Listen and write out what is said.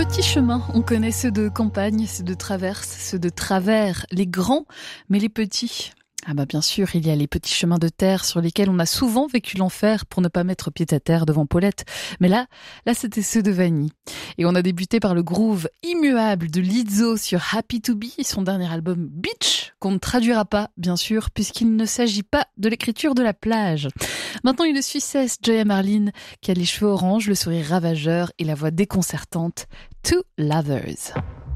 Petits chemins, on connaît ceux de campagne, ceux de traverse, ceux de travers, les grands, mais les petits. Ah bah bien sûr, il y a les petits chemins de terre sur lesquels on a souvent vécu l'enfer pour ne pas mettre pied à terre devant Paulette. Mais là c'était ceux de Vanille. Et on a débuté par le groove immuable de Lizzo sur Happy to Be, son dernier album Beach, qu'on ne traduira pas, bien sûr, puisqu'il ne s'agit pas de l'écriture de la plage. Maintenant, une Suissesse, Joya Marlin, qui a les cheveux orange, le sourire ravageur et la voix déconcertante. Two Lovers.